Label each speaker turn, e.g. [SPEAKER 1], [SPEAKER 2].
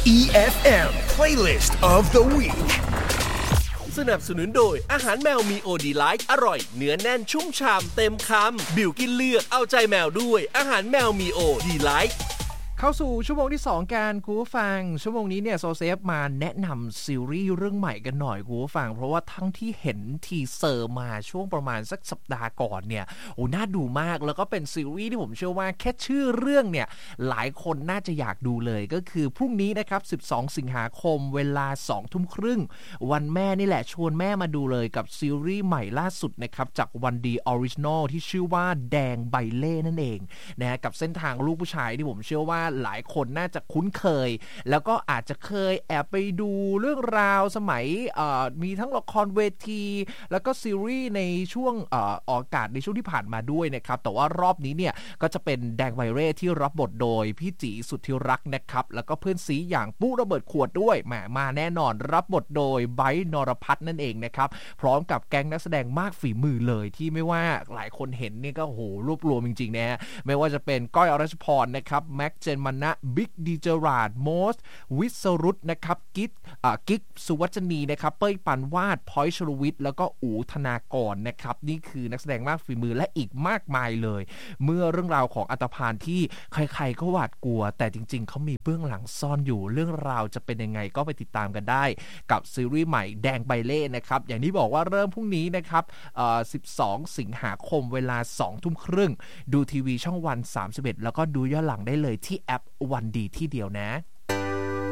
[SPEAKER 1] EFM Playlist of the Week
[SPEAKER 2] สนับสนุนโดยอาหารแมวมีโอดีไลท์อร่อยเนื้อแน่นชุ่มฉ่ำเต็มคำบิวกินเลือกเอาใจแมวด้วยอาหารแมวมีโอดีไลท์
[SPEAKER 3] เข้าสู่ชั่วโมงที่2กันคุณผู้ฟังชั่วโมงนี้เนี่ยโซเซฟมาแนะนำซีรีส์เรื่องใหม่กันหน่อยคุณผู้ฟังเพราะว่าทั้งที่เห็นทีเซอร์มาช่วงประมาณสักสัปดาห์ก่อนเนี่ยโอ้น่าดูมากแล้วก็เป็นซีรีส์ที่ผมเชื่อว่าแค่ชื่อเรื่องเนี่ยหลายคนน่าจะอยากดูเลยก็คือพรุ่งนี้นะครับ12สิงหาคมเวลา 20:30 น.วันแม่นี่แหละชวนแม่มาดูเลยกับซีรีส์ใหม่ล่าสุดนะครับจากวันดีออริจินอลที่ชื่อว่าแดงใบเล่นั่นเองนะฮะกับเส้นทางลูกผู้ชายที่ผมเชื่อว่าหลายคนน่าจะคุ้นเคยแล้วก็อาจจะเคยแอบไปดูเรื่องราวสมัยมีทั้งละครเวทีแล้วก็ซีรีส์ในช่วงออกอากาศในช่วงที่ผ่านมาด้วยนะครับแต่ว่ารอบนี้เนี่ยก็จะเป็นแดงไบเร่ที่รับบทโดยพี่จีสุทธิรักษ์นะครับแล้วก็เพื่อนซีอย่างปุ๊ระเบิดขวดด้วยมาแน่นอนรับบทโดยไบร์ทนรพัฒน์นั่นเองนะครับพร้อมกับแก๊งนักแสดงมากฝีมือเลยที่ไม่ว่าหลายคนเห็นนี่ก็โหรวบรวมจริงๆนะฮะไม่ว่าจะเป็นก้อยอรัชพรนะครับแม็กเจนมานะบิ๊กดีเจอราดโมสวิศรุตนะครับกิ๊กสุวัจนีนะครับเป้ยปานวาดพอยชลวิทย์แล้วก็อู๋ธนากรนะครับนี่คือนักแสดงมากฝีมือและอีกมากมายเลยเมื่อเรื่องราวของอัตภานที่ใครๆก็หวาดกลัวแต่จริงๆเขามีเบื้องหลังซ่อนอยู่เรื่องราวจะเป็นยังไงก็ไปติดตามกันได้กับซีรีส์ใหม่แดงใบเล่นะครับอย่างที่บอกว่าเริ่มพรุ่งนี้นะครับ12สิงหาคมเวลา 20:30 น.ดูทีวีช่องวัน31แล้วก็ดูย้อนหลังได้เลยที่แอปวันดีที่เดียวนะ